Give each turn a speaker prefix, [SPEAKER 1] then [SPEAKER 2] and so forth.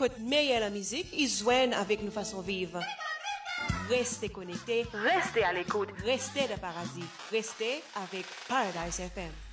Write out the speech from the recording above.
[SPEAKER 1] Côte meilleure la musique, ils joignent avec nos façons vivre. Restez connectés, restez à l'écoute, restez de Paradis, restez avec Paradise FM.